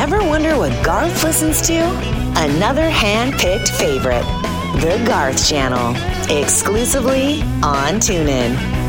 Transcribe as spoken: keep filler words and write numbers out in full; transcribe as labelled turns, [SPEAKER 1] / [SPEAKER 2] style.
[SPEAKER 1] Ever wonder what Garth listens to? Another hand-picked favorite. The Garth Channel. Exclusively on TuneIn.